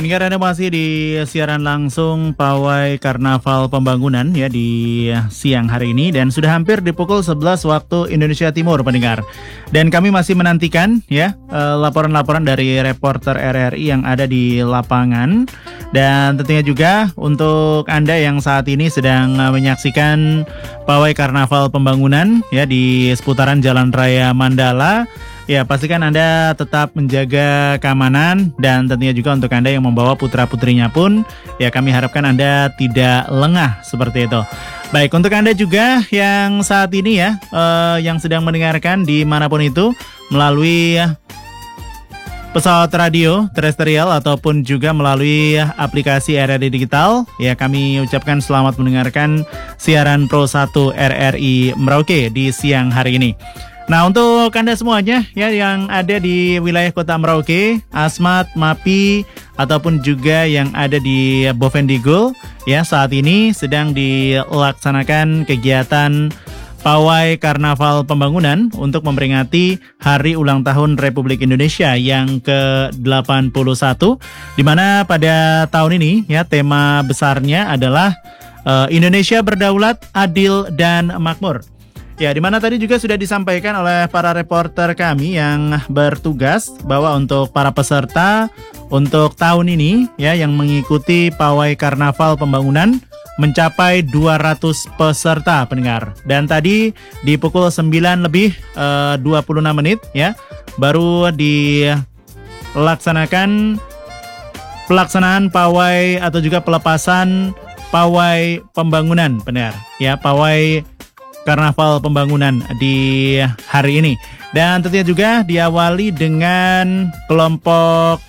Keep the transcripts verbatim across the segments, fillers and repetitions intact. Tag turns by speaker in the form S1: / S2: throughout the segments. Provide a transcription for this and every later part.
S1: Pendengar, Anda masih di siaran langsung Pawai Karnaval Pembangunan ya di siang hari ini, dan sudah hampir di pukul sebelas waktu Indonesia Timur, pendengar. Dan kami masih menantikan ya eh, laporan-laporan dari reporter R R I yang ada di lapangan, dan tentunya juga untuk Anda yang saat ini sedang eh, menyaksikan Pawai Karnaval Pembangunan ya di seputaran Jalan Raya Mandala. Ya, pastikan Anda tetap menjaga keamanan, dan tentunya juga untuk Anda yang membawa putra-putrinya pun, ya kami harapkan Anda tidak lengah seperti itu. Baik, untuk Anda juga yang saat ini ya, eh, yang sedang mendengarkan dimanapun itu, melalui pesawat radio terestrial ataupun juga melalui aplikasi R R I Digital, ya kami ucapkan selamat mendengarkan siaran Pro satu R R I Merauke di siang hari ini. Nah, untuk Anda semuanya ya yang ada di wilayah Kota Merauke, Asmat, Mapi, ataupun juga yang ada di Bovendigul, ya saat ini sedang dilaksanakan kegiatan Pawai Karnaval Pembangunan untuk memperingati Hari Ulang Tahun Republik Indonesia yang ke delapan puluh satu, di mana pada tahun ini ya tema besarnya adalah uh, Indonesia Berdaulat, Adil, dan Makmur. Ya, di mana tadi juga sudah disampaikan oleh para reporter kami yang bertugas bahwa untuk para peserta untuk tahun ini ya yang mengikuti Pawai Karnaval Pembangunan mencapai dua ratus peserta, pendengar. Dan tadi di pukul sembilan lebih eh, dua puluh enam menit ya baru dilaksanakan pelaksanaan pawai atau juga pelepasan Pawai Pembangunan, pendengar. Ya, Pawai Karnaval Pembangunan di hari ini. Dan tentunya juga diawali dengan kelompok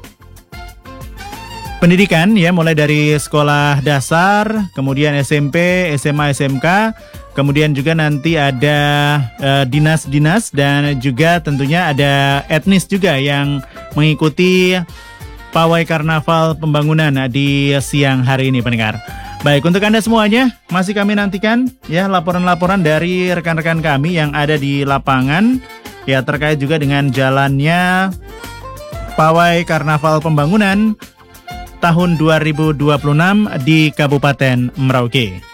S1: pendidikan ya, mulai dari sekolah dasar, kemudian S M P, S M A, S M K, kemudian juga nanti ada uh, dinas-dinas, dan juga tentunya ada etnis juga yang mengikuti Pawai Karnaval Pembangunan di siang hari ini, pendengar. Baik, untuk Anda semuanya masih kami nantikan ya laporan-laporan dari rekan-rekan kami yang ada di lapangan ya terkait juga dengan jalannya Pawai Karnaval Pembangunan tahun dua ribu dua puluh enam di Kabupaten Merauke.